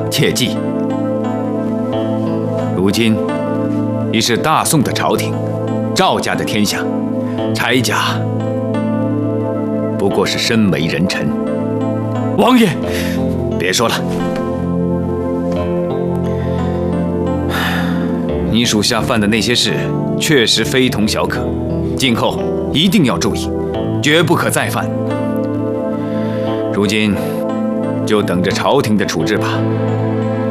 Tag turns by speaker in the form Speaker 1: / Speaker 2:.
Speaker 1: 切记，如今已是大宋的朝廷，赵家的天下，柴家不过是身为人臣。
Speaker 2: 王爷，
Speaker 1: 别说了，你属下犯的那些事确实非同小可，今后一定要注意，绝不可再犯。如今就等着朝廷的处置吧。